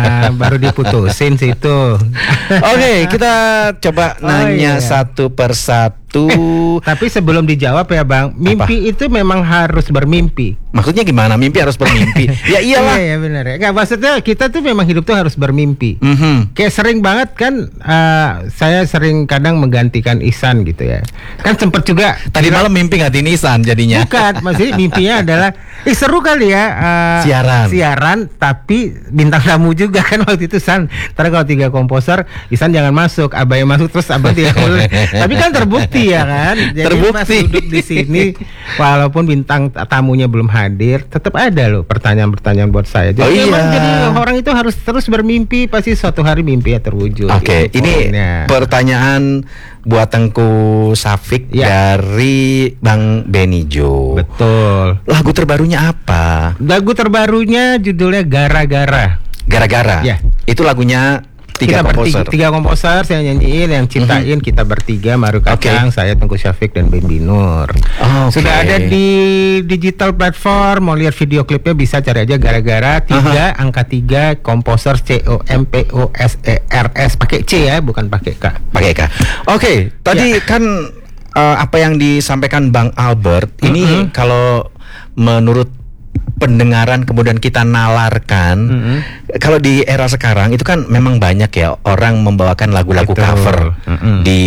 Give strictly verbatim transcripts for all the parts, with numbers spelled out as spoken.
baru diputusin sih itu. Oke, kita coba Oh, nanya iya. satu persatu. Eh, tapi sebelum dijawab ya Bang, mimpi itu memang harus bermimpi. Maksudnya gimana? Mimpi harus bermimpi. Ya iyalah. Iya, iya benar ya. Nggak, maksudnya kita tuh memang hidup tuh harus bermimpi. Mhm. Kayak sering banget kan, uh, saya sering kadang menggantikan Ihsan gitu ya. Kan sempet juga Tadi malam mimpi nggak Nisan jadinya. bukan, maksudnya mimpinya adalah eh seru kali ya uh, Siaran. siaran tapi bintang tamu juga kan waktu itu San. Ntar kalau tiga komposer, Ihsan jangan masuk, Abah yang masuk terus Abah tiga komposer. Tapi kan terbukti ya kan. Jadi Terbukti. pas duduk di sini, walaupun bintang tamunya belum hadir, tetap ada loh pertanyaan-pertanyaan buat saya. Jadi Oh, iya. memang jadi orang itu harus terus bermimpi, pasti suatu hari mimpinya terwujud. Oke, Gitu ini poinnya. pertanyaan buat Tengku Safik Ya. dari Bang Benijo. Betul. Lagu terbarunya apa? Lagu terbarunya judulnya Gara-gara. Gara-gara. Ya. Itu lagunya tiga kita komposer. bertiga, tiga komposer saya nyanyiin, yang ciptain kita bertiga, Maru Kacang, saya Tengku Syafiq dan Ben Binur. Oh, oke. Sudah ada di digital platform, mau lihat video klipnya bisa cari aja Gara-gara tiga angka tiga komposer C O M P O S E R S pakai C ya, bukan pakai K. Pakai K. Oke, tadi Ya. kan eh, apa yang disampaikan Bang Albert ini Mm-mm. kalau menurut pendengaran kemudian kita nalarkan, Mm-mm. kalau di era sekarang itu kan memang banyak ya orang membawakan lagu-lagu Betul. cover Mm-mm. di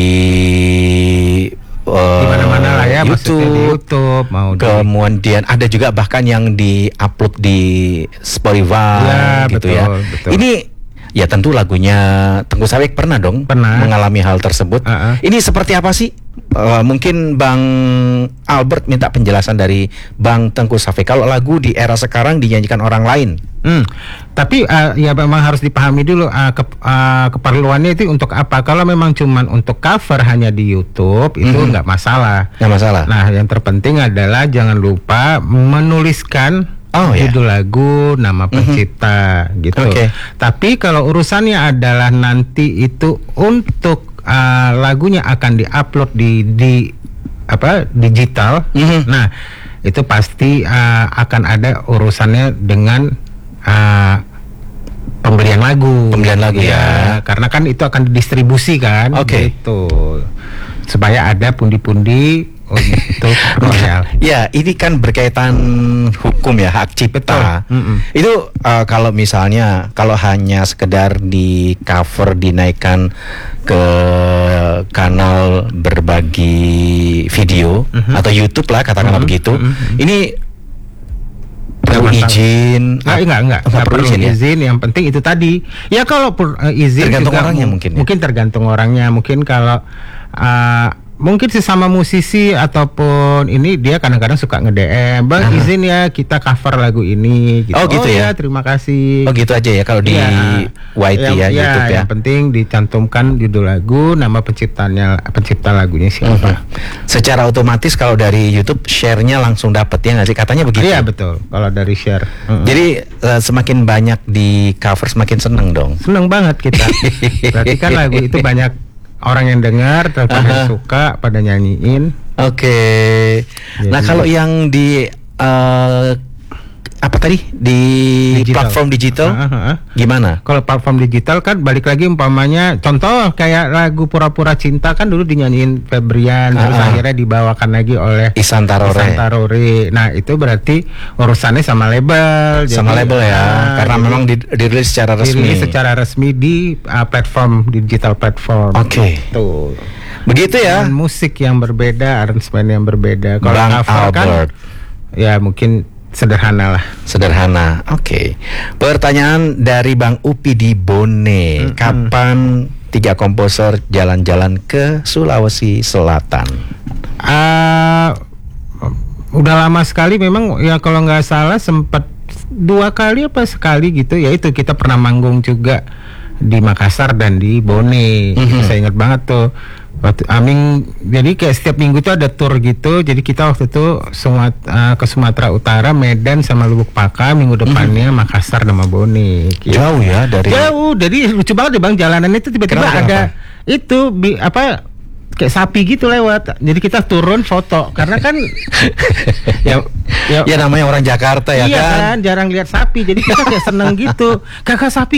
eh, Di mana-mana lah ya, maksudnya di YouTube. YouTube mau di Kemudian ada juga bahkan yang di-upload di Spotify Ya, gitu betul, ya. betul. Ini ya tentu lagunya Tengku Safik pernah dong Pernah. mengalami hal tersebut. Uh-uh. Ini seperti apa sih? Eh, mungkin Bang Albert minta penjelasan dari Bang Tengku Safik. Kalau lagu di era sekarang dinyanyikan orang lain. Hmm, tapi uh, ya memang harus dipahami dulu uh, ke, uh, keperluannya itu untuk apa. Kalau memang cuman untuk cover hanya di YouTube itu Mhm. nggak masalah. Nggak masalah. Nah, yang terpenting adalah jangan lupa menuliskan Oh, ya. judul lagu, nama pencipta gitu. Oke. Tapi kalau urusannya adalah nanti itu untuk uh, lagunya akan diupload di di apa digital. Mhm. Nah, itu pasti uh, akan ada urusannya dengan uh, pembelian lagu. Pembelian lagu, ya. Karena kan itu akan didistribusikan. Oke. Gitu. Supaya ada pundi-pundi untuk royal. Ya, ini kan berkaitan hukum ya, hak cipta. Betul. Mm-mm. Itu uh, kalau misalnya kalau hanya sekedar di cover dinaikkan ke kanal berbagi video Mhm. atau YouTube lah katakanlah Mhm. begitu. Mhm. Ini perlu Nggak masalah. izin. Nggak, ap- enggak, enggak, nggak perlu izin ya? izin. Yang penting itu tadi. Ya kalau per, uh, izin Tergantung juga orangnya mu- mungkin ya? Mungkin tergantung orangnya. Mungkin kalau uh, mungkin sesama musisi ataupun ini dia kadang-kadang suka nge-D M, "Bang, Aha. izin ya kita cover lagu ini." Gitu. Oh, gitu ya? Terima kasih. Oh gitu aja ya kalau di Iya. Y T ya, Yang- YouTube ya. Yang penting dicantumkan judul lagu, nama penciptanya, pencipta lagunya siapa. Mhm. Secara otomatis kalau dari YouTube share-nya langsung dapat ya nggak sih? Katanya begitu. Iya betul. Kalau dari share. Mm-mm. Jadi eh, semakin banyak di cover semakin seneng dong. Seneng banget kita. Berarti kan lagu itu banyak orang yang dengar, terus Aha. yang suka pada nyanyiin. Oke. Nah Jadi- kalau yang di eh, apa tadi di Digital. platform digital Ah, ah, ah. gimana? Kalau platform digital kan balik lagi umpamanya contoh kayak lagu Pura-Pura Cinta kan dulu dinyanyiin Febrian, terus Ah, ah. akhirnya dibawakan lagi oleh Ihsan Tarore. Ihsan Tarore. Nah itu berarti urusannya sama label. Sama Jadi, label ya, ah, karena jadi memang di- dirilis secara resmi. dirilis secara resmi di uh, platform digital platform. Oke. Tuh. Begitu ya, Dan musik yang berbeda, aransemen yang berbeda. Kalau Bang cover kan, Albert. ya mungkin sederhana lah. Sederhana. Oke. Pertanyaan dari Bang Upi di Bone. Mm-mm. Kapan tiga komposer jalan-jalan ke Sulawesi Selatan? Ah, udah lama sekali memang ya kalau nggak salah sempat dua kali apa sekali gitu ya itu kita pernah manggung juga di Makassar dan di Bone. Mhm. Saya ingat banget tuh. Waktu Aming jadi kayak setiap minggu tuh ada tour gitu. Jadi kita waktu itu Sumat, uh, ke Sumatera Utara, Medan sama Lubuk Pakam, minggu depannya Makassar sama Bone. Gitu. Jauh ya dari. Jauh, jadi lucu banget deh Bang, jalanan itu tiba-tiba Kenapa, ada kenapa? itu bi, apa kayak sapi gitu lewat. Jadi kita turun foto karena kan ya, ya Ya namanya orang Jakarta ya iya kan. kan jarang lihat sapi. Jadi kita kayak seneng gitu. Kakak sapi